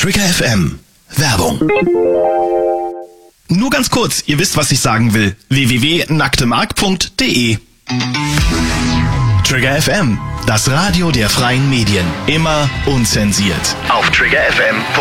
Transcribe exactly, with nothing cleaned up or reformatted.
Trigger F M. Werbung. Nur ganz kurz, ihr wisst, was ich sagen will. w w w punkt nacktemark punkt de Trigger F M, das Radio der freien Medien. Immer unzensiert. Auf trigger f m punkt de